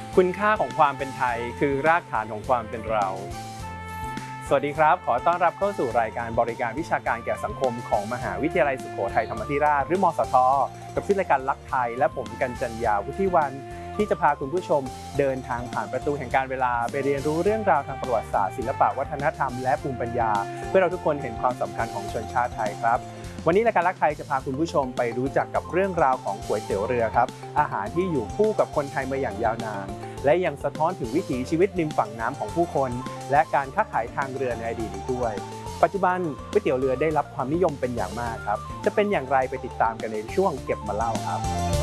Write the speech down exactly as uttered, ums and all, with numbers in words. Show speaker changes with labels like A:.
A: คุณค่าของความเป็นไทยคือรากฐานของความเป็นเราสวัสดีครับขอต้อนรับเข้าสู่รายการบริการวิชาการแก่สังคมของมหาวิทยาลัยสุโขทัยธรรมธิราชหรือมสทกับชื่อรายการลักไทยและผมกัญจัญญาวุฒิวรรณที่จะพาคุณผู้ชมเดินทางผ่านประตูแห่งการเวลาไปเรียนรู้เรื่องราวทางประวัติศาสตร์ศิลปะวัฒนธรรมและภูมิปัญญาเพื่อเราทุกคนเห็นความสำคัญของชนชาติไทยครับวันนี้รายการลักไทยจะพาคุณผู้ชมไปรู้จักกับเรื่องราวของก๋วยเตี๋ยวเรือครับอาหารที่อยู่คู่กับคนไทยมาอย่างยาวนานและยังสะท้อนถึงวิถีชีวิตริมฝั่งน้ำของผู้คนและการค้าขายทางเรือในอดีตด้วยปัจจุบันก๋วยเตี๋ยวเรือได้รับความนิยมเป็นอย่างมากครับจะเป็นอย่างไรไปติดตามกันในช่วงเก็บมาเล่าครับ